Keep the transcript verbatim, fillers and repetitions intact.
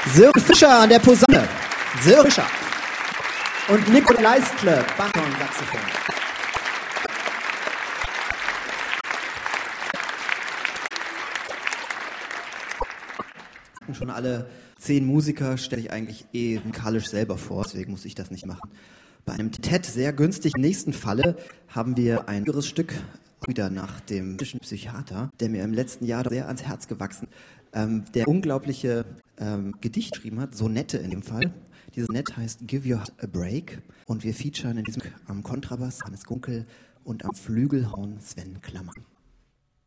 Sören Fischer an der Posaune. Sören Fischer. Und Nico Leistle, Bariton, Saxophon. Schon alle zehn Musiker stelle ich eigentlich eh musikalisch selber vor, deswegen muss ich das nicht machen. Bei einem T E D sehr günstig. Im nächsten Falle haben wir ein anderes Stück, wieder nach dem Psychiater, der mir im letzten Jahr sehr ans Herz gewachsen, ähm, der unglaubliche ähm, Gedicht geschrieben hat, Sonette in dem Fall. Dieses Sonett heißt Give Your Heart a Break und wir featuren in diesem am Kontrabass Hannes Gunkel und am Flügelhorn Sven Klammer.